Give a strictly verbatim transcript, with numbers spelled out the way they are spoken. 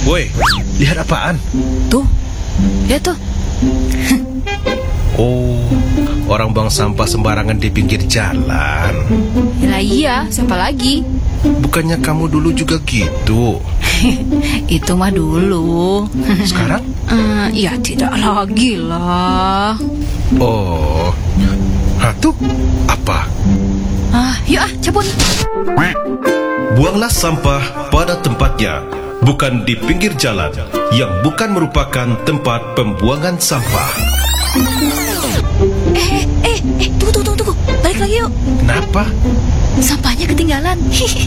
Woi, lihat apaan? Tuh, lihat tuh. Oh, orang buang sampah sembarangan di pinggir jalan. Lah iya, siapa lagi? Bukannya kamu dulu juga gitu? Itu mah dulu. Sekarang? Eh, ya tidak lagi lah. Oh, hatu apa? Ah, yuk ah, cabut. Buanglah sampah pada tempatnya, bukan di pinggir jalan, yang bukan merupakan tempat pembuangan sampah. Eh, eh, eh, tunggu, tunggu, tunggu. Balik lagi yuk. Kenapa? Sampahnya ketinggalan.